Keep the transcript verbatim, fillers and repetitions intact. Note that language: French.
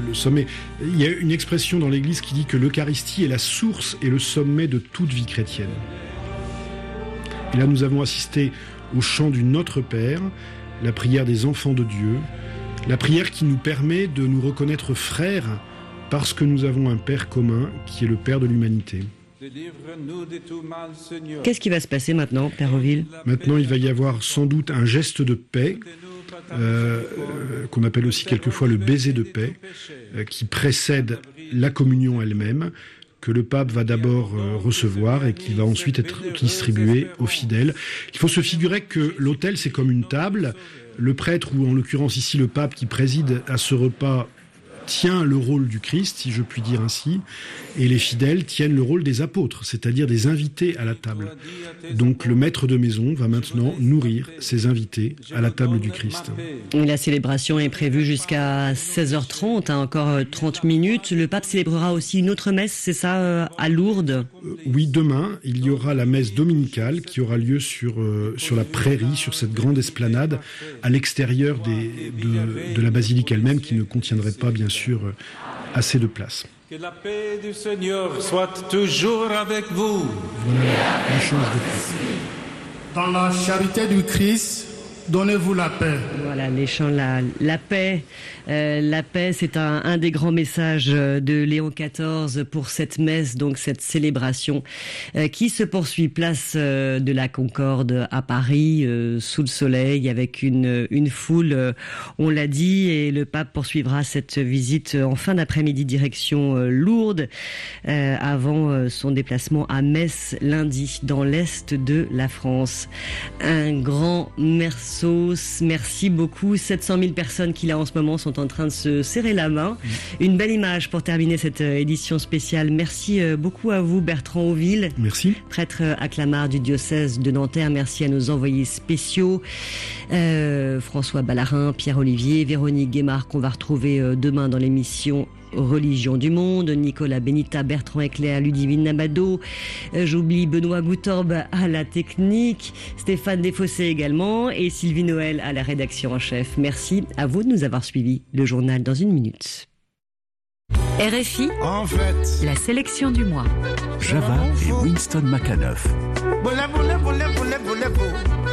le sommet. Il y a une expression dans l'Église qui dit que l'Eucharistie est la source et le sommet de toute vie chrétienne. Et là, nous avons assisté au chant du Notre Père, la prière des enfants de Dieu, la prière qui nous permet de nous reconnaître frères parce que nous avons un Père commun qui est le Père de l'humanité. Qu'est-ce qui va se passer maintenant, Père Oville ? Maintenant, il va y avoir sans doute un geste de paix, euh, euh, qu'on appelle aussi quelquefois le baiser de paix, euh, qui précède la communion elle-même, que le pape va d'abord euh, recevoir et qui va ensuite être distribué aux fidèles. Il faut se figurer que l'autel, c'est comme une table. Le prêtre, ou en l'occurrence ici le pape qui préside à ce repas, tient le rôle du Christ, si je puis dire ainsi, et les fidèles tiennent le rôle des apôtres, c'est-à-dire des invités à la table. Donc le maître de maison va maintenant nourrir ses invités à la table du Christ. La célébration est prévue jusqu'à seize heures trente, hein, encore trente minutes. Le pape célébrera aussi une autre messe, c'est ça, euh, à Lourdes ? euh, Oui, demain, il y aura la messe dominicale qui aura lieu sur, euh, sur la prairie, sur cette grande esplanade, à l'extérieur des, de, de la basilique elle-même, qui ne contiendrait pas, bien sûr, sur assez de place. Que la paix du Seigneur soit toujours avec vous. Voilà l'échange de paix. Dans la charité du Christ, donnez-vous la paix. Voilà, l'échange, la, la paix. Euh, la paix, c'est un, un des grands messages de Léon quatorze pour cette messe, donc cette célébration euh, qui se poursuit place euh, de la Concorde à Paris, euh, sous le soleil, avec une, une foule, euh, on l'a dit, et le pape poursuivra cette visite en fin d'après-midi direction euh, Lourdes, euh, avant euh, son déplacement à Metz lundi, dans l'est de la France. Un grand merci. Merci beaucoup. sept cent mille personnes qui là en ce moment sont en train de se serrer la main. Une belle image pour terminer cette édition spéciale. Merci beaucoup à vous, Bertrand Oville. Merci. Prêtre acclamard du diocèse de Nanterre. Merci à nos envoyés spéciaux. Euh, François Ballarin, Pierre Olivier, Véronique Guémard qu'on va retrouver demain dans l'émission Religion du Monde, Nicolas Benita, Bertrand Eclair, Ludivine Nabado, euh, j'oublie Benoît Goutorbe à la technique, Stéphane Desfossés également et Sylvie Noël à la rédaction en chef. Merci à vous de nous avoir suivis. Le journal dans une minute. R F I, En fait, la sélection du mois. Java et Winston McAnuff. voulez, voulez, voulez, voulez, voulez, voulez.